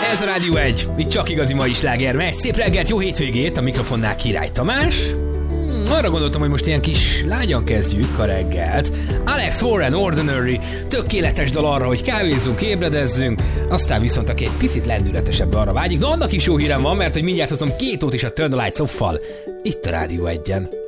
Ez a Rádió 1, itt csak igazi mai sláger megy. Szép reggelt, jó hétvégét, a mikrofonnál Király Tamás. Arra gondoltam, hogy most ilyen kis lágyan kezdjük a reggelt. Alex Warren, Ordinary, tökéletes dal arra, hogy kávézzunk, ébredezzünk, aztán viszont aki egy picit lendületesebb arra vágyik. Na, annak is jó hírem van, mert hogy mindjárt hozom két ót is a Turn the Lights Off-fal, itt a Rádió 1-en.